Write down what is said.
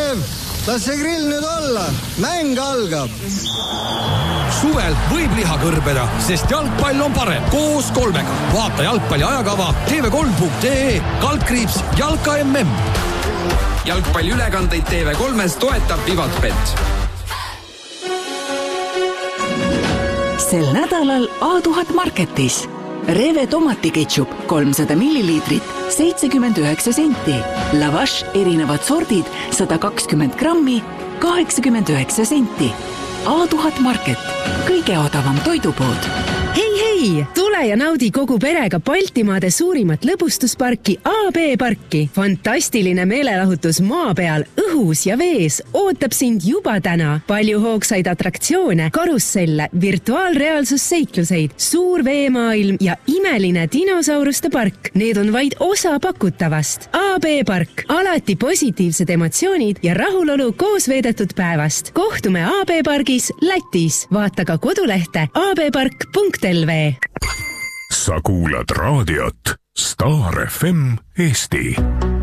Kalev, las see grill nüüd olla. Mäng algab. Suvel võib liha kõrbeda, sest jalgpall on parem koos kolmega. Vaata jalgpalli ajakava tv3.ee, kaldkriips Jalka MM. Jalgpalli ülekandeid TV3-s toetab Vivatbet. Sel nädalal A1000 Marketis. Reve tomatiketšup 300 milliliitrit, 79 senti. Lavash erinevad sordid 120 grammi, 89 senti. A1000 Market, kõige odavam toidupood. Hei, tule ja naudi kogu perega Baltimaade suurimat lõbustusparki AB Parki. Fantastiline meelelahutus maa peal, õhus ja vees ootab sind juba täna. Palju hoogsaid atraktsioone, karusselle, virtuaalreaalsusseikluseid, suur veemaailm ja imeline dinosauruste park. Need on vaid osa pakutavast. AB Park, alati positiivsed emotsioonid ja rahulolu koos veedetud päevast. Kohtume AB Pargis Lätis. Vaata ka kodulehte abpark.lv. Sa kuulad raadiot Star FM Eesti.